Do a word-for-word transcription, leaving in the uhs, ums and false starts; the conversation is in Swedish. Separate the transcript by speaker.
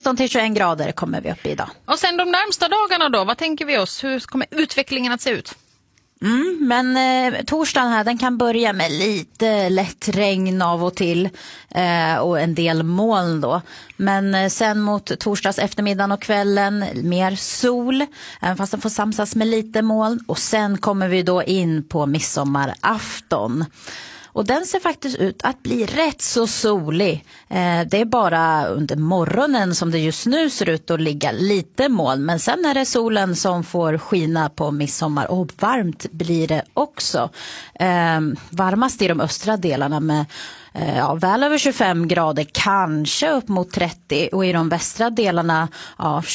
Speaker 1: nitton till tjugoett grader kommer vi upp i idag.
Speaker 2: Och sen de närmsta dagarna då, vad tänker vi oss? Hur kommer utvecklingen att se ut?
Speaker 1: Mm, men eh, torsdagen här, den kan börja med lite lätt regn av och till eh, och en del moln då. Men eh, sen mot torsdags eftermiddagen och kvällen mer sol, även fast den får samsas med lite moln. Och sen kommer vi då in på midsommarafton. Och den ser faktiskt ut att bli rätt så solig. Eh, det är bara under morgonen som det just nu ser ut att ligga lite moln. Men sen är det solen som får skina på midsommar. Och varmt blir det också. Eh, varmast i de östra delarna med eh, ja, väl över tjugofem grader. Kanske upp mot trettio. Och i de västra delarna ja,